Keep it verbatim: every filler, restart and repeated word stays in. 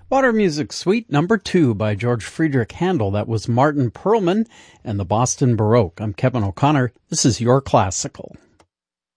Modern Music Suite number two by George Friedrich Handel. That was Martin Perlman and the Boston Baroque. I'm Kevin O'Connor. This is Your Classical.